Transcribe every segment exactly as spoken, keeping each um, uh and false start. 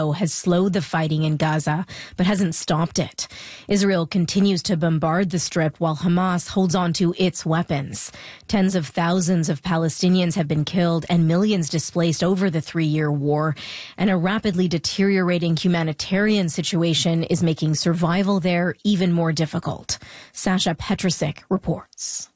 ago has slowed the fighting in Gaza, but hasn't stopped it. Israel continues to bombard the Strip while Hamas holds on to its weapons. Tens of thousands of Palestinians have been killed and millions displaced over the three-year war, and a rapidly deteriorating humanitarian situation is making survival there even more difficult. Sasha Petrusik reports.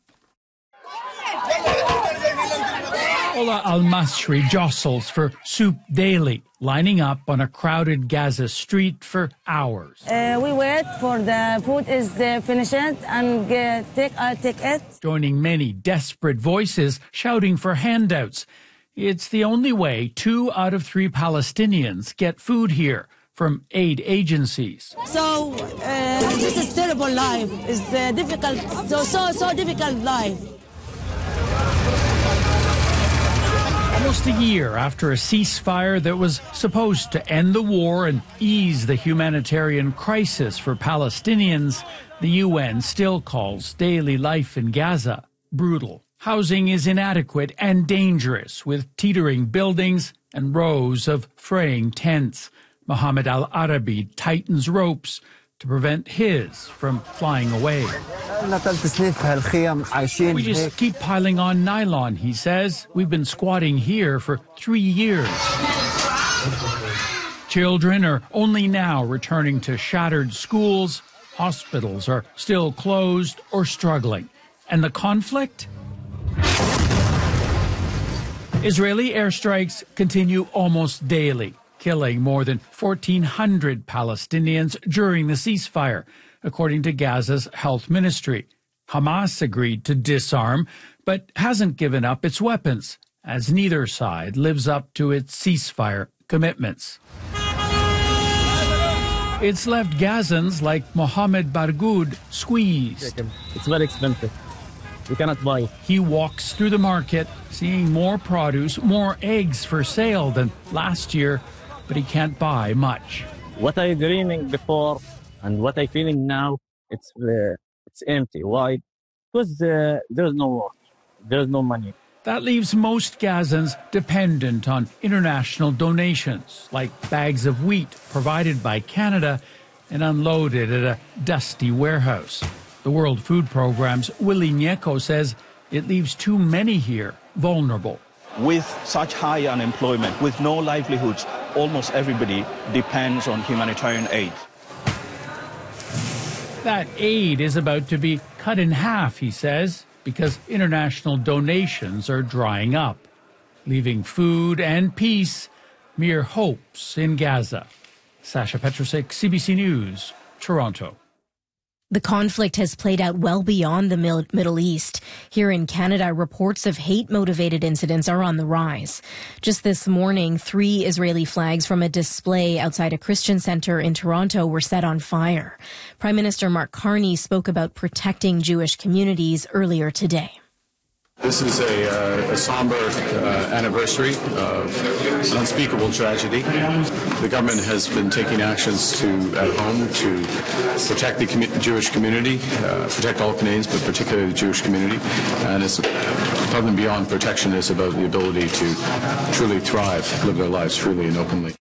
Ola Al-Masri jostles for soup daily, lining up on a crowded Gaza street for hours. Uh, we wait for the food is uh, finished and uh, take, uh, take it. Joining many desperate voices shouting for handouts. It's the only way two out of three Palestinians get food here from aid agencies. So uh, this is terrible life. It's uh, difficult, so, so, so difficult life. Almost a year after a ceasefire that was supposed to end the war and ease the humanitarian crisis for Palestinians, the U N still calls daily life in Gaza brutal. Housing is inadequate and dangerous, with teetering buildings and rows of fraying tents. Mohammed Al-Arabi tightens ropes to prevent his from flying away. We just keep piling on nylon, he says. We've been squatting here for three years. Children are only now returning to shattered schools. Hospitals are still closed or struggling. And the conflict? Israeli airstrikes continue almost daily, killing more than fourteen hundred Palestinians during the ceasefire, according to Gaza's health ministry. Hamas agreed to disarm, but hasn't given up its weapons, as neither side lives up to its ceasefire commitments. It's left Gazans like Mohammed Bargoud squeezed. It's very expensive. We cannot buy. He walks through the market, seeing more produce, more eggs for sale than last year, but he can't buy much. What I dreaming before and what I feeling now, it's uh, it's empty. Why? Because uh, there's no work, there's no money. That leaves most Gazans dependent on international donations, like bags of wheat provided by Canada and unloaded at a dusty warehouse. The World Food Programme's Willy Nyeko says it leaves too many here vulnerable. With such high unemployment, with no livelihoods, almost everybody depends on humanitarian aid. That aid is about to be cut in half, he says, because international donations are drying up, leaving food and peace mere hopes in Gaza. Sasha Petrusik, C B C News, Toronto. The conflict has played out well beyond the Middle East. Here in Canada, reports of hate-motivated incidents are on the rise. Just this morning, three Israeli flags from a display outside a Christian center in Toronto were set on fire. Prime Minister Mark Carney spoke about protecting Jewish communities earlier today. This is a, uh, a somber uh, anniversary of an unspeakable tragedy. The government has been taking actions to, at home to protect the commu- Jewish community, uh, protect all Canadians, but particularly the Jewish community. And it's above and beyond protection. It's about the ability to truly thrive, live their lives freely and openly.